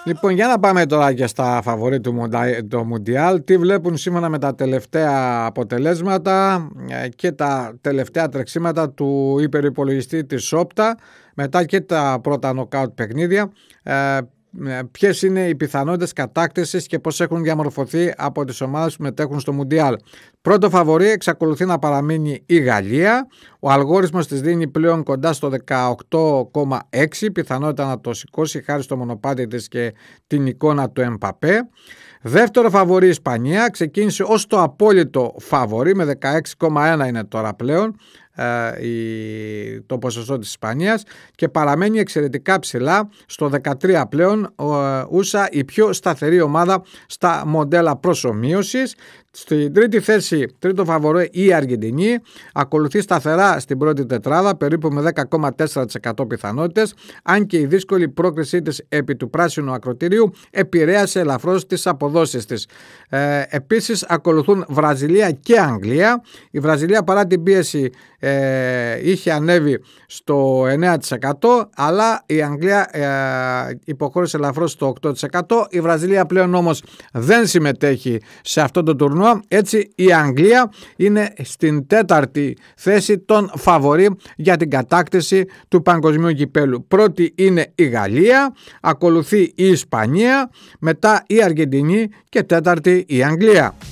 Λοιπόν, για να πάμε τώρα και στα φαβορί του Μουντιάλ. Τι βλέπουν σύμφωνα με τα τελευταία αποτελέσματα και τα τελευταία τρεξίματα του υπερυπολογιστή της Όπτα, μετά και τα πρώτα νοκάουτ παιχνίδια. Ποιες είναι οι πιθανότητες κατάκτησης και πώς έχουν διαμορφωθεί από τις ομάδες που μετέχουν στο Μουντιάλ. Πρώτο φαβορί εξακολουθεί να παραμείνει η Γαλλία. Ο αλγόριθμος της δίνει πλέον κοντά στο 18,6, πιθανότητα να το σηκώσει χάρη στο μονοπάτι της και την εικόνα του Εμπαπέ. Δεύτερο φαβορί η Ισπανία, ξεκίνησε ως το απόλυτο φαβορί με 16,1 είναι τώρα πλέον το ποσοστό της Ισπανίας και παραμένει εξαιρετικά ψηλά στο 13 πλέον, ούσα η πιο σταθερή ομάδα στα μοντέλα προσομοίωσης. Στην τρίτη θέση, τρίτο φαβορί η Αργεντινή, ακολουθεί σταθερά στην πρώτη τετράδα περίπου με 10,4% πιθανότητες, αν και η δύσκολη πρόκρισή της επί του πράσινου ακροτηρίου επηρέασε ελαφρώς τις αποδόσεις της. Επίσης ακολουθούν Βραζιλία και Αγγλία. Η Βραζιλία παρά την πίεση είχε ανέβει στο 9%, αλλά η Αγγλία υποχώρησε ελαφρώς στο 8%. Η Βραζιλία πλέον όμως δεν συμμετέχει σε αυτό το τουρνουά. Έτσι η Αγγλία είναι στην τέταρτη θέση των φαβορί για την κατάκτηση του παγκοσμίου κυπέλου. Πρώτη είναι η Γαλλία, ακολουθεί η Ισπανία, μετά η Αργεντινή και τέταρτη η Αγγλία.